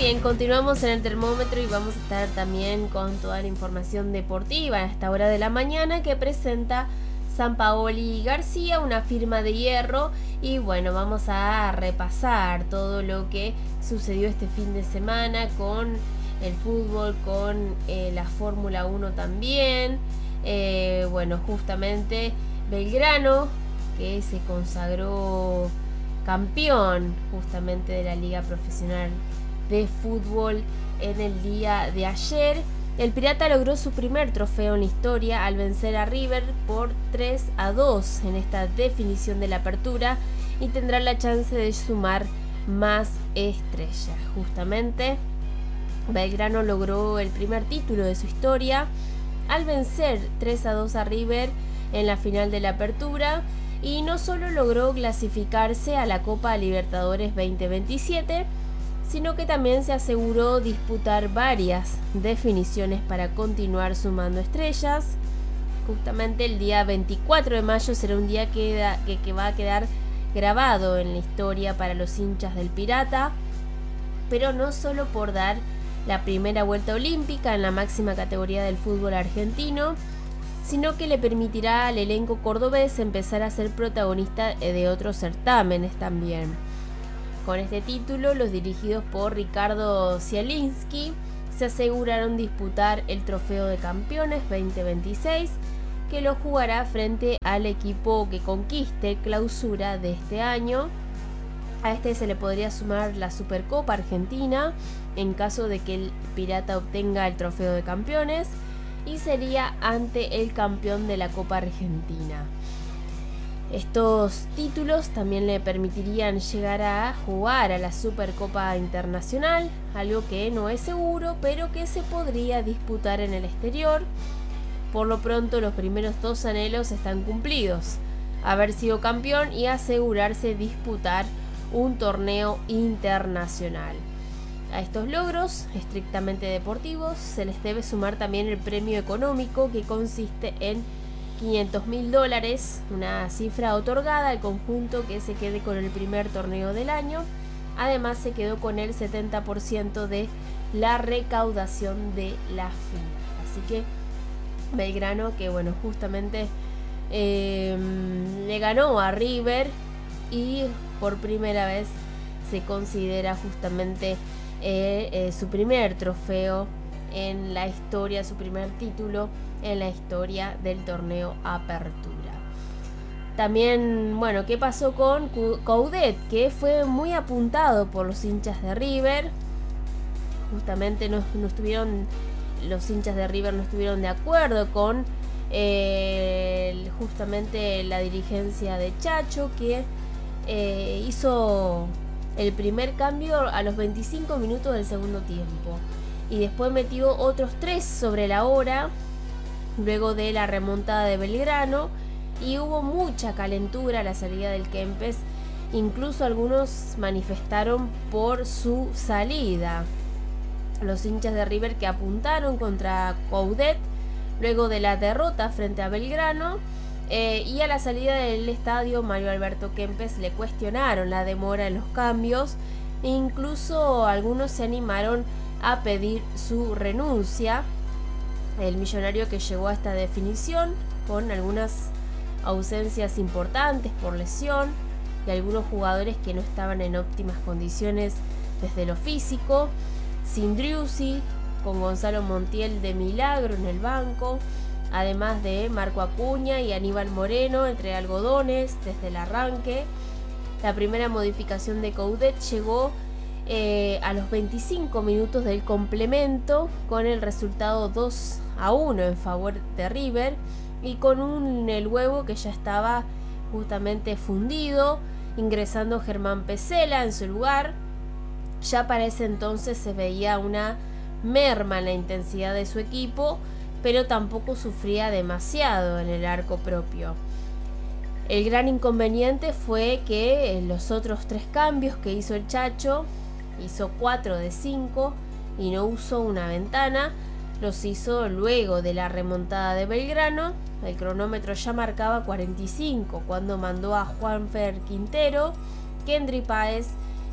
Bien, continuamos en el termómetro y vamos a estar también con toda la información deportiva a esta hora de la mañana que presenta Sampaoli García, una firma de hierro. Y bueno, vamos a repasar todo lo que sucedió este fin de semana con el fútbol, con la Fórmula 1 también. Bueno, justamente Belgrano, que se consagró campeón justamente de la Liga Profesional de Fútbol en el día de ayer. El Pirata logró su primer trofeo en la historia al vencer a River por 3-2 en esta definición de la apertura y tendrá la chance de sumar más estrellas. Justamente Belgrano logró el primer título de su historia al vencer 3-2 a River en la final de la apertura, y no solo logró clasificarse a la Copa Libertadores 2027, sino que también se aseguró disputar varias definiciones para continuar sumando estrellas. Justamente el día 24 de mayo será un día que va a quedar grabado en la historia para los hinchas del Pirata, pero no solo por dar la primera vuelta olímpica en la máxima categoría del fútbol argentino, sino que le permitirá al elenco cordobés empezar a ser protagonista de otros certámenes también. Con este título, los dirigidos por Ricardo Zielinski se aseguraron disputar el Trofeo de Campeones 2026, que lo jugará frente al equipo que conquiste clausura de este año. A este se le podría sumar la Supercopa Argentina en caso de que el Pirata obtenga el Trofeo de Campeones, y sería ante el campeón de la Copa Argentina. Estos títulos también le permitirían llegar a jugar a la Supercopa Internacional, algo que no es seguro, pero que se podría disputar en el exterior. Por lo pronto, los primeros dos anhelos están cumplidos: haber sido campeón y asegurarse disputar un torneo internacional. A estos logros estrictamente deportivos se les debe sumar también el premio económico, que consiste en $500.000, una cifra otorgada al conjunto que se quede con el primer torneo del año. Además, se quedó con el 70% de la recaudación de la final. Así que Belgrano, que bueno, justamente le ganó a River y por primera vez se considera justamente su primer trofeo en la historia, su primer título en la historia del torneo Apertura. También, bueno, ¿qué pasó con Coudet? Que fue muy apuntado por los hinchas de River. Justamente los hinchas de River no estuvieron de acuerdo con justamente la dirigencia de Chacho, que hizo el primer cambio a los 25 minutos del segundo tiempo y después metió otros 3 sobre la hora luego de la remontada de Belgrano, y hubo mucha calentura a la salida del Kempes. Incluso algunos manifestaron por su salida. Los hinchas de River que apuntaron contra Coudet luego de la derrota frente a Belgrano, y a la salida del estadio Mario Alberto Kempes le cuestionaron la demora en los cambios, e incluso algunos se animaron a pedir su renuncia. El millonario, que llegó a esta definición con algunas ausencias importantes por lesión y algunos jugadores que no estaban en óptimas condiciones desde lo físico, sin Driussi, con Gonzalo Montiel de milagro en el banco, además de Marco Acuña y Aníbal Moreno entre algodones desde el arranque. La primera modificación de Coudet llegó a los 25 minutos del complemento, con el resultado 2-1 en favor de River, y con el huevo que ya estaba justamente fundido, ingresando Germán Pesela en su lugar. Ya para ese entonces se veía una merma en la intensidad de su equipo, pero tampoco sufría demasiado en el arco propio. El gran inconveniente fue que los otros 3 cambios que hizo el Chacho, hizo 4 de 5 y no usó una ventana. Los hizo luego de la remontada de Belgrano. El cronómetro ya marcaba 45 cuando mandó a Juanfer Quintero, Kendry Páez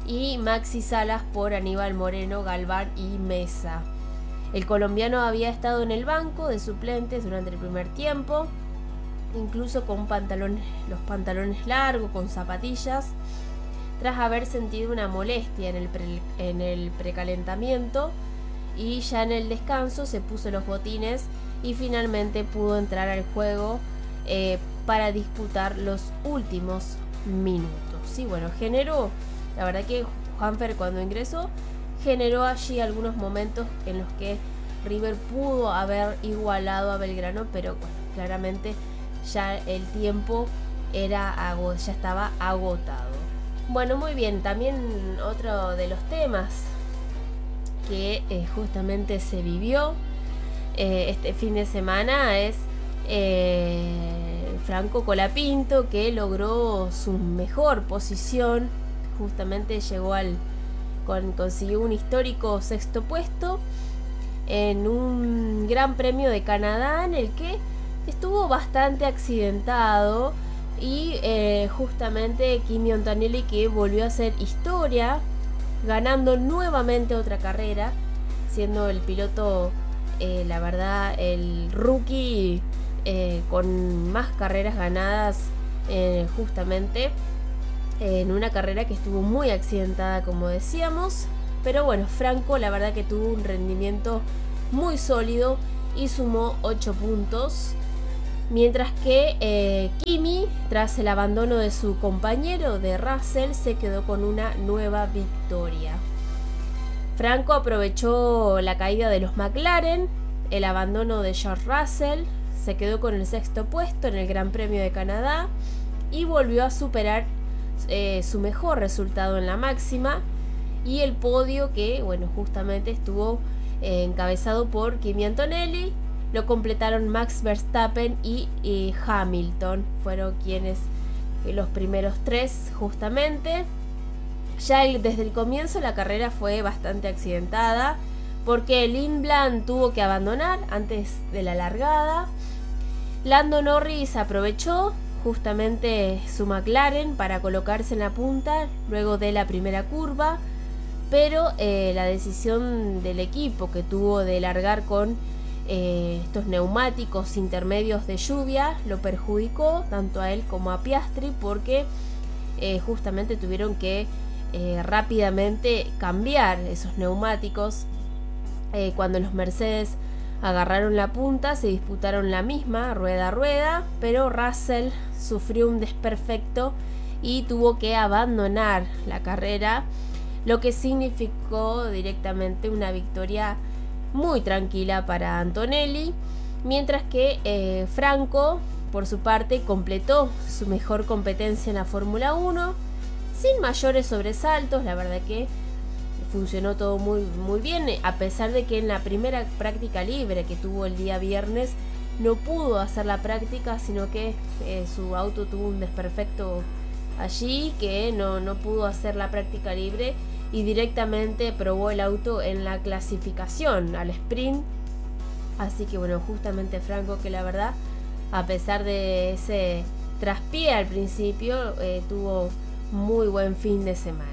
y Maxi Salas por Aníbal Moreno, Galván y Mesa. El colombiano había estado en el banco de suplentes durante el primer tiempo, incluso con los pantalones largos, con zapatillas, tras haber sentido una molestia en el precalentamiento, y ya en el descanso se puso los botines y finalmente pudo entrar al juego para disputar los últimos minutos. Sí, bueno, la verdad que Juanfer cuando ingresó generó allí algunos momentos en los que River pudo haber igualado a Belgrano, pero bueno, claramente ya el tiempo ya estaba agotado. Bueno, muy bien, también otro de los temas que justamente se vivió este fin de semana es Franco Colapinto, que logró su mejor posición, justamente consiguió un histórico sexto puesto en un Gran Premio de Canadá en el que estuvo bastante accidentado, y justamente Kimi Antonelli, que volvió a hacer historia ganando nuevamente otra carrera, siendo el piloto la verdad el rookie con más carreras ganadas, justamente en una carrera que estuvo muy accidentada, como decíamos. Pero bueno, Franco la verdad que tuvo un rendimiento muy sólido y sumó 8 puntos. Mientras que Kimi, tras el abandono de su compañero de Russell, se quedó con una nueva victoria. Franco aprovechó la caída de los McLaren, el abandono de George Russell, se quedó con el sexto puesto en el Gran Premio de Canadá y volvió a superar su mejor resultado en la máxima, y el podio, que bueno, justamente estuvo encabezado por Kimi Antonelli, lo completaron Max Verstappen y Hamilton, fueron quienes los primeros tres justamente. Ya desde el comienzo la carrera fue bastante accidentada, porque Lindblad tuvo que abandonar antes de la largada. Lando Norris aprovechó justamente su McLaren para colocarse en la punta luego de la primera curva, pero la decisión del equipo, que tuvo de largar con estos neumáticos intermedios de lluvia, lo perjudicó tanto a él como a Piastri, porque justamente tuvieron que rápidamente cambiar esos neumáticos. Cuando los Mercedes agarraron la punta, se disputaron la misma rueda a rueda, pero Russell sufrió un desperfecto y tuvo que abandonar la carrera, lo que significó directamente una victoria muy tranquila para Antonelli, mientras que Franco, por su parte, completó su mejor competencia en la Fórmula 1 sin mayores sobresaltos. La verdad que funcionó todo muy, muy bien, a pesar de que en la primera práctica libre que tuvo el día viernes no pudo hacer la práctica, sino que su auto tuvo un desperfecto allí, que no pudo hacer la práctica libre y directamente probó el auto en la clasificación al sprint. Así que bueno, justamente Franco, que la verdad, a pesar de ese traspié al principio, tuvo muy buen fin de semana.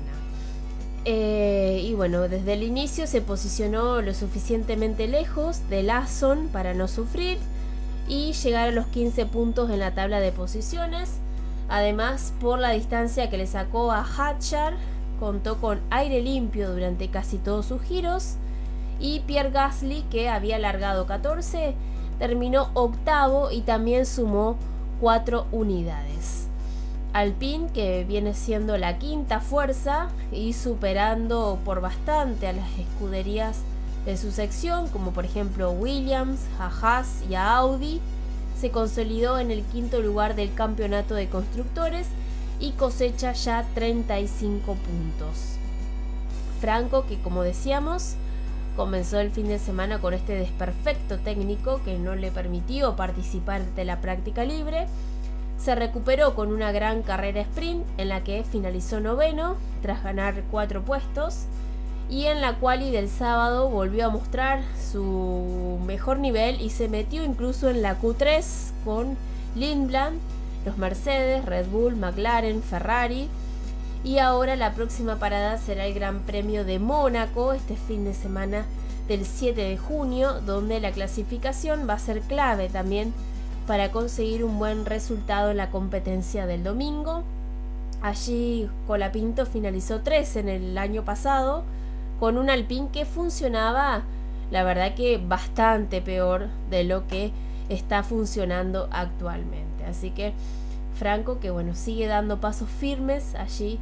Y bueno, desde el inicio se posicionó lo suficientemente lejos de Lawson para no sufrir y llegar a los 15 puntos en la tabla de posiciones. Además, por la distancia que le sacó a Hadjar, contó con aire limpio durante casi todos sus giros, y Pierre Gasly, que había largado 14, terminó octavo y también sumó 4 unidades. Alpine, que viene siendo la quinta fuerza y superando por bastante a las escuderías de su sección, como por ejemplo Williams, a Haas y a Audi, se consolidó en el quinto lugar del campeonato de constructores y cosecha ya 35 puntos. Franco, que como decíamos, comenzó el fin de semana con este desperfecto técnico que no le permitió participar de la práctica libre, se recuperó con una gran carrera sprint en la que finalizó noveno tras ganar 4 puestos, y en la quali del sábado volvió a mostrar su mejor nivel y se metió incluso en la Q3 con Lindblad, los Mercedes, Red Bull, McLaren, Ferrari, Y ahora la próxima parada será el Gran Premio de Mónaco, este fin de semana del 7 de junio, donde la clasificación va a ser clave también para conseguir un buen resultado en la competencia del domingo. Allí Colapinto finalizó 3 en el año pasado, con un Alpine que funcionaba, la verdad que bastante peor de lo que está funcionando actualmente. Así que Franco, que bueno, sigue dando pasos firmes allí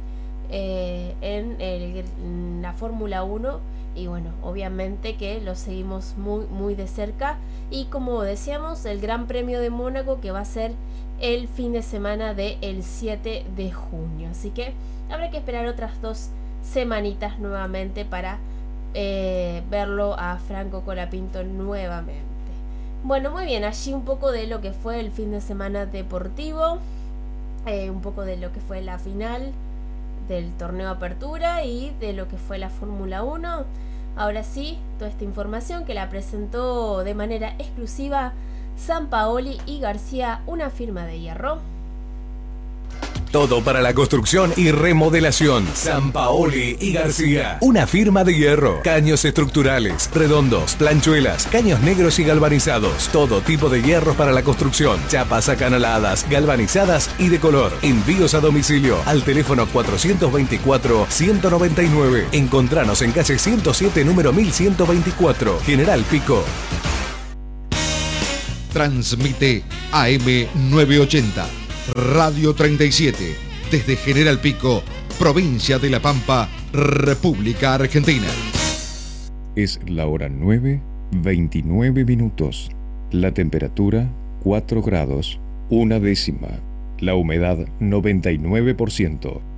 en la Fórmula 1, y bueno, obviamente que lo seguimos muy de cerca. Y como decíamos, el Gran Premio de Mónaco, que va a ser el fin de semana del 7 de junio. Así que habrá que esperar otras 2 semanitas nuevamente para verlo a Franco Colapinto nuevamente. Bueno, muy bien, allí un poco de lo que fue el fin de semana deportivo, un poco de lo que fue la final del torneo Apertura y de lo que fue la Fórmula 1. Ahora sí, toda esta información que la presentó de manera exclusiva Sampaoli y García, una firma de hierro. Todo para la construcción y remodelación. Sampaoli y García. Una firma de hierro. Caños estructurales, redondos, planchuelas, caños negros y galvanizados. Todo tipo de hierros para la construcción. Chapas acanaladas, galvanizadas y de color. Envíos a domicilio al teléfono 424-199. Encontranos en calle 107, número 1124. General Pico. Transmite AM 980. Radio 37, desde General Pico, provincia de La Pampa, República Argentina. Es la hora 9:29 minutos. La temperatura 4 grados, 1 décima. La humedad 99%.